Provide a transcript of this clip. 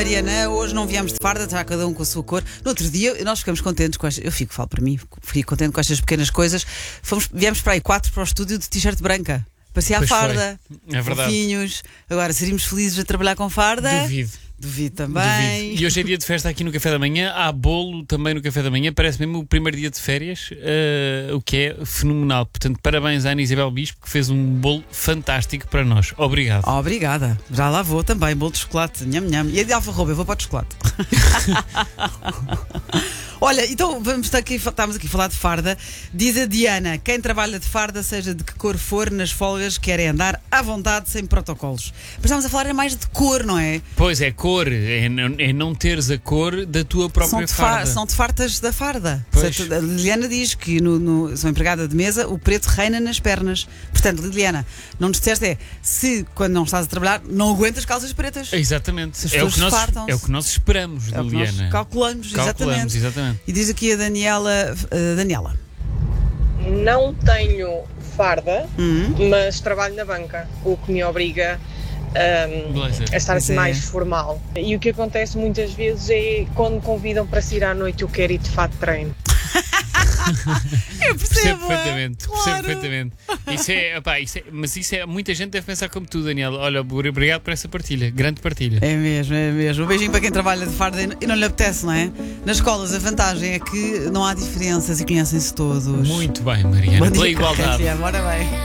Mariana, hoje não viemos de farda, está cada um com a sua cor. No outro dia, nós ficamos contentes com estas. Falo para mim, fico contente com estas pequenas coisas. Viemos para aí 4 para o estúdio de t-shirt branca. Parecia a farda. É verdade. Fofinhos. Agora, seríamos felizes a trabalhar com farda? Duvido também. Duvido. E hoje é dia de festa aqui no Café da Manhã. Há bolo também no Café da Manhã. Parece mesmo o primeiro dia de férias, o que é fenomenal. Portanto, parabéns à Ana Isabel Bispo, que fez um bolo fantástico para nós. Obrigado. Obrigada. Já lá vou também. Bolo de chocolate. Nham, nham. E a de alfarroba, eu vou para o de chocolate. Olha, então estamos aqui a falar de farda. Diz a Diana: quem trabalha de farda, seja de que cor for, nas folgas, querem andar à vontade, sem protocolos. Mas estamos a falar mais de cor, não é? Pois é, cor. É não teres a cor da tua própria farda. São de fartas da farda. Pois. A Liliana diz que sou empregada de mesa, o preto reina nas pernas. Portanto, Liliana, não nos disseste se quando não estás a trabalhar não aguentas calças pretas. Exatamente. As É o pessoas que nós esperamos, É o que Liliana. nós calculamos, exatamente. E diz aqui a Daniela. Não tenho farda, mas trabalho na banca, o que me obriga a estar assim mais formal. E o que acontece muitas vezes é quando me convidam para sair à noite, eu quero ir de fato de treino. Eu percebo perfeitamente. Claro. Percebo perfeitamente. Mas muita gente deve pensar como tu, Daniel. Olha, obrigado por essa partilha. Grande partilha. É mesmo. Um beijinho para quem trabalha de farda e não lhe apetece, não é? Nas escolas a vantagem é que não há diferenças e conhecem-se todos. Muito bem, Mariana. Bom dia, Pela igualdade. Bora bem.